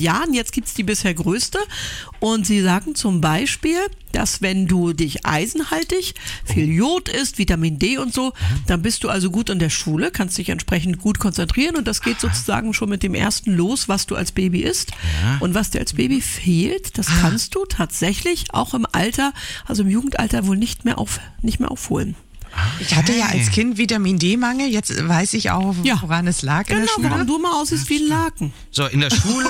seit Jahren. Jetzt gibt es die bisher größte. Und sie sagen zum Beispiel, dass wenn du dich eisenhaltig, viel Jod isst, Vitamin D und so, dann bist du also gut in der Schule, kannst dich entsprechend gut konzentrieren und das geht sozusagen schon mit dem ersten los, was du als Baby isst. Ja. Und was dir als Baby fehlt, das kannst du tatsächlich auch im Alter, also im Jugendalter wohl nicht mehr aufholen. Ich hatte ja als Kind Vitamin D-Mangel, jetzt weiß ich auch, woran es lag in der Schule. Warum du mal aussiehst wie ein Laken. So, in der Schule,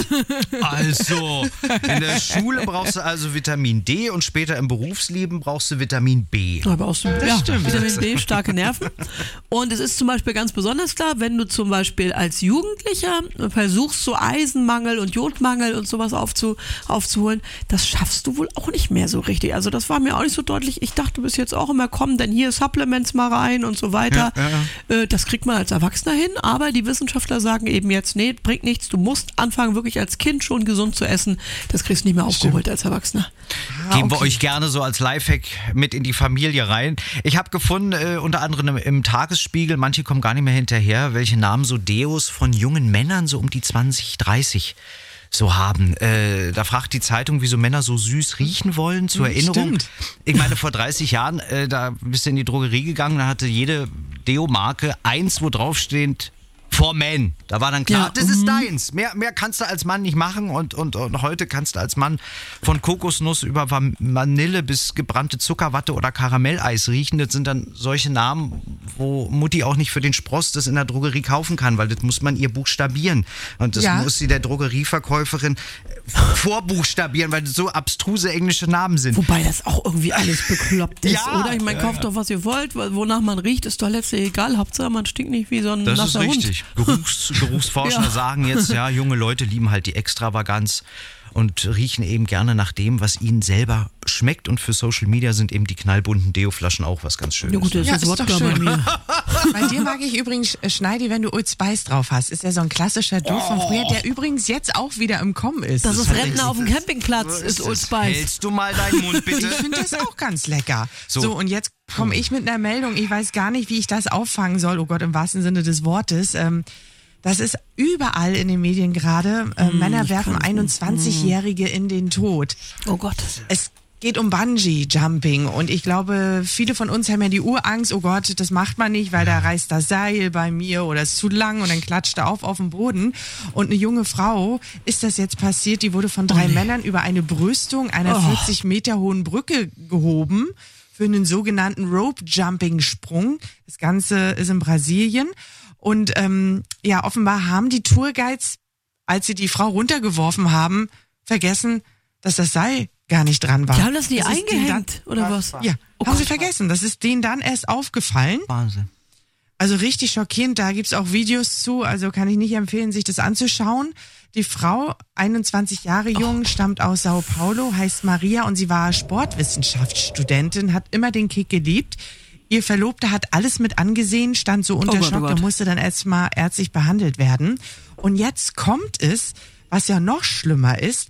in der Schule brauchst du also Vitamin D und später im Berufsleben brauchst du Vitamin B. Aber auch so, stimmt. Vitamin B, starke Nerven. Und es ist zum Beispiel ganz besonders klar, wenn du zum Beispiel als Jugendlicher versuchst, so Eisenmangel und Jodmangel und sowas aufzuholen, das schaffst du wohl auch nicht mehr so richtig. Also das war mir auch nicht so deutlich. Ich dachte bis jetzt auch immer, komm, denn hier Supplements mal rein und so weiter. Ja. Das kriegt man als Erwachsener hin, aber die Wissenschaftler sagen eben jetzt, nee, bringt nichts, du musst anfangen, wirklich als Kind schon gesund zu essen. Das kriegst du nicht mehr aufgeholt als Erwachsener. Geben wir euch gerne so als Lifehack mit in die Familie rein. Ich habe gefunden, unter anderem im Tagesspiegel, manche kommen gar nicht mehr hinterher, welche Namen so Deos von jungen Männern so um die 20, 30 so haben. Da fragt die Zeitung, wieso Männer so süß riechen wollen. Zur Erinnerung. Stimmt. Ich meine, vor 30 Jahren, da bist du in die Drogerie gegangen, da hatte jede Deo-Marke eins, wo drauf steht, for men. Da war dann klar, das ist deins. Mehr kannst du als Mann nicht machen und heute kannst du als Mann von Kokosnuss über Vanille bis gebrannte Zuckerwatte oder Karamelleis riechen. Das sind dann solche Namen, wo Mutti auch nicht für den Spross das in der Drogerie kaufen kann, weil das muss man ihr buchstabieren. Und das muss sie der Drogerieverkäuferin vorbuchstabieren, weil das so abstruse englische Namen sind. Wobei das auch irgendwie alles bekloppt ist, oder? Ich meine, kauft doch, was ihr wollt, wonach man riecht, ist doch letztlich egal. Hauptsache, man stinkt nicht wie so ein nasser Hund. Das ist richtig. Geruchsforscher sagen jetzt, junge Leute lieben halt die Extravaganz und riechen eben gerne nach dem, was ihnen selber schmeckt. Und für Social Media sind eben die knallbunten Deo-Flaschen auch was ganz Schönes. Ja gut, das ist Wodka bei mir. Bei dir mag ich übrigens, Schneidi, wenn du Old Spice drauf hast. Ist ja so ein klassischer Duft von früher, der übrigens jetzt auch wieder im Kommen ist. Das ist Rentner auf dem Campingplatz, ist Old Spice. Hältst du mal deinen Mund, bitte? Ich finde das auch ganz lecker. So und jetzt komme ich mit einer Meldung. Ich weiß gar nicht, wie ich das auffangen soll. Oh Gott, im wahrsten Sinne des Wortes. Das ist überall in den Medien gerade. Männer werfen 21-Jährige in den Tod. Oh Gott. Es geht um Bungee-Jumping und ich glaube, viele von uns haben ja die Urangst, oh Gott, das macht man nicht, weil da reißt das Seil bei mir oder ist zu lang und dann klatscht er auf den Boden. Und eine junge Frau ist das jetzt passiert, die wurde von 3 Männern über eine Brüstung einer 40 Meter hohen Brücke gehoben für einen sogenannten Rope-Jumping-Sprung. Das Ganze ist in Brasilien. Und offenbar haben die Tourguides, als sie die Frau runtergeworfen haben, vergessen, dass das Seil gar nicht dran war. Die haben das nie eingehängt, oder was? Ja, haben sie vergessen. Das ist denen dann erst aufgefallen. Wahnsinn. Also richtig schockierend. Da gibt's auch Videos zu, also kann ich nicht empfehlen, sich das anzuschauen. Die Frau, 21 Jahre jung, stammt aus Sao Paulo, heißt Maria und sie war Sportwissenschaftsstudentin, hat immer den Kick geliebt. Ihr Verlobter hat alles mit angesehen, stand so unter Schock, da musste dann erstmal ärztlich behandelt werden. Und jetzt kommt es, was ja noch schlimmer ist,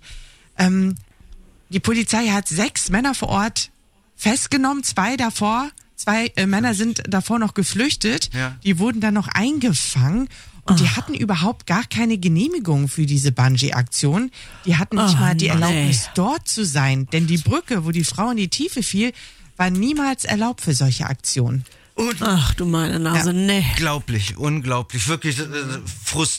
die Polizei hat 6 Männer vor Ort festgenommen, 2 Männer sind davor noch geflüchtet, die wurden dann noch eingefangen und die hatten überhaupt gar keine Genehmigung für diese Bungee-Aktion. Die hatten nicht mal die Erlaubnis, dort zu sein, denn die Brücke, wo die Frau in die Tiefe fiel, war niemals erlaubt für solche Aktionen. Ach du meine Nase, nee. Unglaublich, wirklich frustrierend.